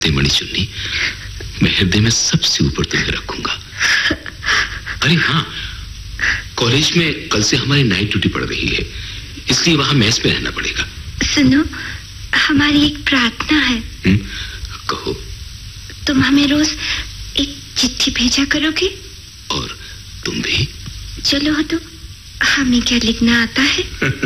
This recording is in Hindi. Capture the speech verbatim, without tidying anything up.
मणि चुन्नी, मैं हृदय में सबसे ऊपर तुम्हें रखूंगा। अरे हाँ, कॉलेज में कल से हमारी नाइट ड्यूटी पड़ रही है, इसलिए वहां मेस में रहना पड़ेगा। सुनो, हमारी एक प्रार्थना है। हुँ? कहो। तुम हमें रोज एक चिट्ठी भेजा करोगे? और तुम भी? चलो तो, हमें क्या लिखना आता है?